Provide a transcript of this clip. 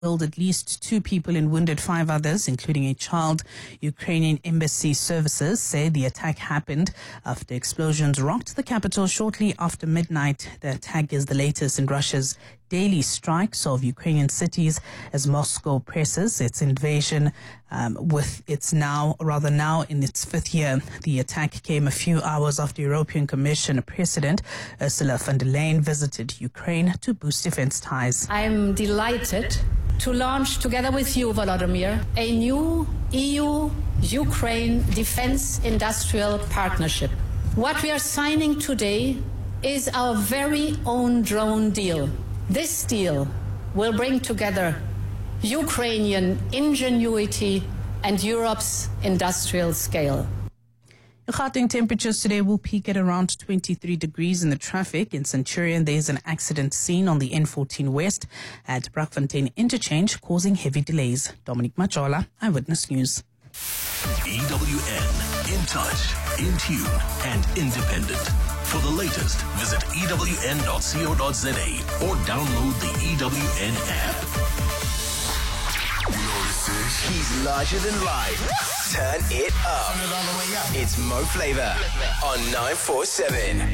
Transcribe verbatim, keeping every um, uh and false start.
killed at least two people and wounded five others, including a child. Ukrainian embassy services say the attack happened after explosions rocked the capital shortly after midnight. The attack is the latest in Russia's daily strikes of Ukrainian cities as Moscow presses its invasion um, with its now, rather now in its fifth year. The attack came a few hours after European Commission President Ursula von der Leyen visited Ukraine to boost defense ties. I'm delighted to launch together with you, Volodymyr, a new E U-Ukraine defense industrial partnership. What we are signing today is our very own drone deal. This deal will bring together Ukrainian ingenuity and Europe's industrial scale. Gauteng temperatures today will peak at around twenty-three degrees in the traffic. In Centurion, there is an accident scene on the N fourteen West at Brakfontein Interchange, causing heavy delays. Dominic Majola, Eyewitness News. E W N, in touch, in tune, and independent. For the latest, visit E W N dot co dot za or download the E W N app. He's larger than life. Turn it up. It's Mo Flavor on nine four seven.